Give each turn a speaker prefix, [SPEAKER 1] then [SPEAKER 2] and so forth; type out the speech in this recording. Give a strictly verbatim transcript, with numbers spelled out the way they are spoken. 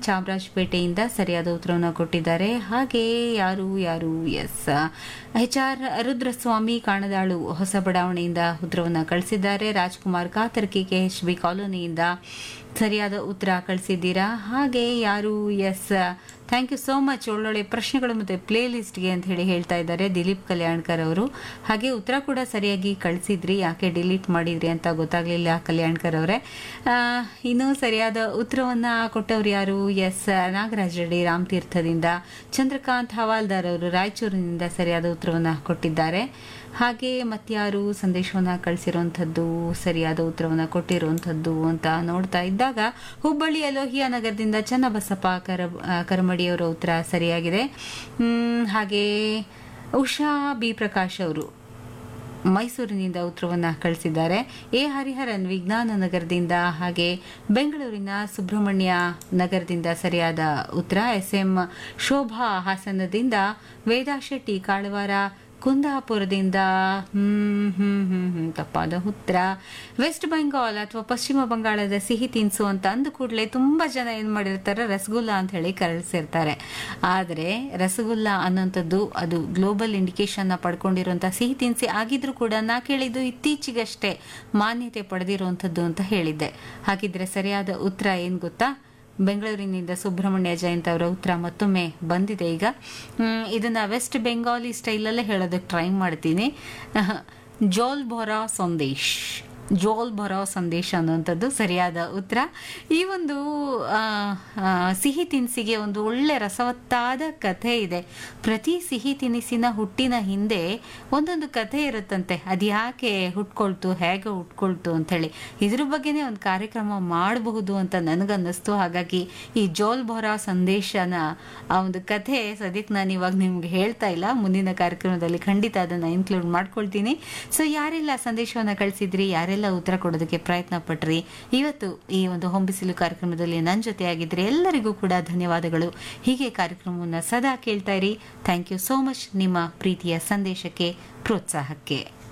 [SPEAKER 1] ಚಾಮರಾಜಪೇಟೆಯಿಂದ ಸರಿಯಾದ ಉತ್ತರವನ್ನು ಕೊಟ್ಟಿದ್ದಾರೆ. ಹಾಗೆ ಯಾರು ಯಾರು ಎಸ್ ಎಚ್ ಆರ್ ರುದ್ರಸ್ವಾಮಿ ಕಾಣದಾಳು ಹೊಸ ಬಡಾವಣೆಯಿಂದ ಉತ್ತರವನ್ನು ಕಳಿಸಿದ್ದಾರೆ. Rajkumar Katarki K H B ಕಾಲೋನಿಯಿಂದ ಸರಿಯಾದ ಉತ್ತರ ಕಳಿಸಿದ್ದೀರಾ. ಹಾಗೆ ಯಾರು yes thank you so much, ಒಳ್ಳೊಳ್ಳೆ ಪ್ರಶ್ನೆಗಳು ಮತ್ತು ಪ್ಲೇ ಲಿಸ್ಟ್ಗೆ ಅಂತ ಹೇಳಿ ಹೇಳ್ತಾ ಇದ್ದಾರೆ ದಿಲೀಪ್ ಕಲ್ಯಾಣ್ಕರ್ ಅವರು. ಹಾಗೆ ಉತ್ತರ ಕೂಡ ಸರಿಯಾಗಿ ಕಳಿಸಿದ್ರಿ, ಯಾಕೆ ಡಿಲೀಟ್ ಮಾಡಿದ್ರಿ ಅಂತ ಗೊತ್ತಾಗಲಿಲ್ಲ ಕಲ್ಯಾಣ್ಕರ್ ಅವರೇ. ಇನ್ನೂ ಸರಿಯಾದ ಉತ್ತರವನ್ನು ಕೊಟ್ಟವ್ರು ಯಾರು ಎಸ್ ನಾಗರಾಜ್ ರೆಡ್ಡಿ ರಾಮತೀರ್ಥದಿಂದ. ಚಂದ್ರಕಾಂತ್ ಹವಾಲ್ದಾರ್ ಅವರು ರಾಯಚೂರಿನಿಂದ ಸರಿಯಾದ ಉತ್ತರವನ್ನು ಕೊಟ್ಟಿದ್ದಾರೆ. ಹಾಗೆ ಮತ್ಯಾರು ಸಂದೇಶವನ್ನು ಕಳಿಸಿರುವಂಥದ್ದು ಸರಿಯಾದ ಉತ್ತರವನ್ನು ಕೊಟ್ಟಿರುವಂಥದ್ದು ಅಂತ ನೋಡ್ತಾ ಇದ್ದಾಗ ಹುಬ್ಬಳ್ಳಿಯ ಲೋಹಿಯಾ ನಗರದಿಂದ ಚನ್ನಬಸಪ್ಪ ಕರ ಕರಮಡಿಯವರ ಉತ್ತರ ಸರಿಯಾಗಿದೆ. ಹಾಗೆ ಉಷಾ ಬಿ ಪ್ರಕಾಶ್ ಅವರು ಮೈಸೂರಿನಿಂದ ಉತ್ತರವನ್ನು ಕಳಿಸಿದ್ದಾರೆ. ಎ ಹರಿಹರನ್ ವಿಜ್ಞಾನ ನಗರದಿಂದ, ಹಾಗೆ ಬೆಂಗಳೂರಿನ ಸುಬ್ರಹ್ಮಣ್ಯ ನಗರದಿಂದ ಸರಿಯಾದ ಉತ್ತರ. ಎಸ್ ಎಂ ಶೋಭಾ ಹಾಸನದಿಂದ, ವೇದಾ ಶೆಟ್ಟಿ ಕಾಳವಾರ ಕುಂದಾಪುರದಿಂದ ಹ್ಮ್ ಹ್ಮ್ ಹ್ಮ್ ಹ್ಮ್ ತಪ್ಪಾದ ಉತ್ತರ. ವೆಸ್ಟ್ ಬೆಂಗಾಲ್ ಅಥವಾ ಪಶ್ಚಿಮ ಬಂಗಾಳದ ಸಿಹಿ ತಿನಿಸು ಅಂತ ಅಂದ ಕೂಡಲೇ ತುಂಬಾ ಜನ ಏನ್ ಮಾಡಿರ್ತಾರೆ, ರಸಗುಲ್ಲಾ ಅಂತ ಹೇಳಿ ಕಳಿಸಿರ್ತಾರೆ. ಆದರೆ ರಸಗುಲ್ಲಾ ಅನ್ನೋಂಥದ್ದು ಅದು ಗ್ಲೋಬಲ್ ಇಂಡಿಕೇಶನ್ ಪಡ್ಕೊಂಡಿರುವಂತಹ ಸಿಹಿ ತಿನಿಸಿ ಆಗಿದ್ರೂ ಕೂಡ ನಾ ಕೇಳಿದ್ದು ಇತ್ತೀಚೆಗಷ್ಟೇ ಮಾನ್ಯತೆ ಪಡೆದಿರುವಂಥದ್ದು ಅಂತ ಹೇಳಿದ್ದೆ. ಹಾಗಿದ್ರೆ ಸರಿಯಾದ ಉತ್ತರ ಏನ್ ಗೊತ್ತಾ? ಬೆಂಗಳೂರಿನಿಂದ ಸುಬ್ರಹ್ಮಣ್ಯ ಜಯಂತ್ ಅವರ ಉತ್ತರ ಮತ್ತೊಮ್ಮೆ ಬಂದಿದೆ. ಈಗ ಇದನ್ನ ವೆಸ್ಟ್ ಬೆಂಗಾಲಿ ಸ್ಟೈಲಲ್ಲೇ ಹೇಳೋದಕ್ಕೆ ಟ್ರೈ ಮಾಡ್ತೀನಿ. ಜೋಲ್ ಭೊರಾ ಸಂದೇಶ್, ಜೋಲ್ ಭೊರಾ ಸಂದೇಶ ಅನ್ನುವಂಥದ್ದು ಸರಿಯಾದ ಉತ್ತರ. ಈ ಒಂದು ಸಿಹಿ ತಿನಿಸಿಗೆ ಒಂದು ಒಳ್ಳೆ ರಸವತ್ತಾದ ಕಥೆ ಇದೆ. ಪ್ರತಿ ಸಿಹಿ ತಿನಿಸಿನ ಹುಟ್ಟಿನ ಹಿಂದೆ ಒಂದೊಂದು ಕಥೆ ಇರುತ್ತಂತೆ. ಅದು ಯಾಕೆ ಹುಟ್ಕೊಳ್ತು, ಹೇಗೆ ಹುಟ್ಕೊಳ್ತು ಅಂಥೇಳಿ ಇದ್ರ ಬಗ್ಗೆನೇ ಒಂದು ಕಾರ್ಯಕ್ರಮ ಮಾಡಬಹುದು ಅಂತ ನನಗನ್ನಿಸ್ತು. ಹಾಗಾಗಿ ಈ ಜೋಲ್ ಭೊರಾ ಸಂದೇಶನ ಆ ಒಂದು ಕಥೆ ಸದ್ಯಕ್ಕೆ ನಾನು ಇವಾಗ ನಿಮ್ಗೆ ಹೇಳ್ತಾ ಇಲ್ಲ, ಮುಂದಿನ ಕಾರ್ಯಕ್ರಮದಲ್ಲಿ ಖಂಡಿತ ಅದನ್ನು ಇನ್ಕ್ಲೂಡ್ ಮಾಡ್ಕೊಳ್ತೀನಿ. ಸೊ ಯಾರೆಲ್ಲ ಸಂದೇಶವನ್ನು ಕಳಿಸಿದ್ರಿ, ಯಾರೆಲ್ಲ ಉತ್ತರ ಕೊಡೋದಕ್ಕೆ ಪ್ರಯತ್ನ ಪಟ್ರಿ, ಇವತ್ತು ಈ ಒಂದು ಹೊಂಬಿಸಿಲು ಕಾರ್ಯಕ್ರಮದಲ್ಲಿ ನನ್ನ ಜೊತೆ ಆಗಿದ್ರೆ ಎಲ್ಲರಿಗೂ ಕೂಡ ಧನ್ಯವಾದಗಳು. ಹೀಗೆ ಕಾರ್ಯಕ್ರಮವನ್ನು ಸದಾ ಕೇಳ್ತಾ ಇರಿ. ಥ್ಯಾಂಕ್ ಯು ಸೋ ಮಚ್ ನಿಮ್ಮ ಪ್ರೀತಿಯ ಸಂದೇಶಕ್ಕೆ, ಪ್ರೋತ್ಸಾಹಕ್ಕೆ.